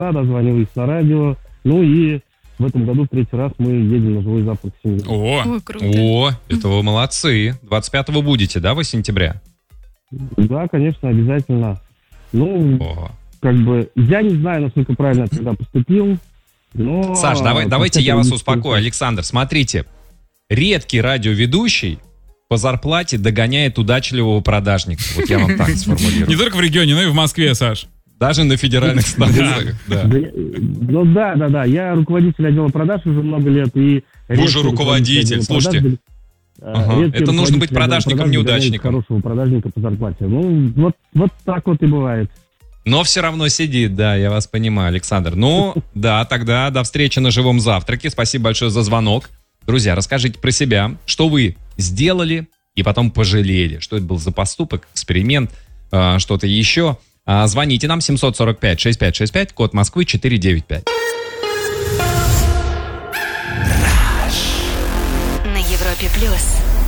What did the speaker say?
дозванивались на радио. Ну и в этом году в третий раз мы едем на живой завтрак с семьей. Ой, круто. это вы молодцы. 25-го будете, да, 8 сентября? Да, конечно, обязательно. Ну, как бы, я не знаю, насколько правильно я тогда поступил, но... Саш, давайте я вас успокою. Александр, смотрите. Редкий радиоведущий по зарплате догоняет удачливого продажника. Вот я вам так сформулирую. Не только в регионе, но и в Москве, Саш. Даже на федеральных станциях. Ну да. Я руководитель отдела продаж уже много лет. И вы же руководитель, слушайте. Это нужно быть продажником-неудачником. Хорошего продажника по зарплате. Ну, вот так вот и бывает. Но все равно сидит, да, я вас понимаю, Александр. Ну, да, тогда до встречи на живом завтраке. Спасибо большое за звонок. Друзья, расскажите про себя, что вы сделали и потом пожалели. Что это был за поступок, эксперимент, что-то еще. Звоните нам 745-6565, код Москвы 495. На Европе Плюс.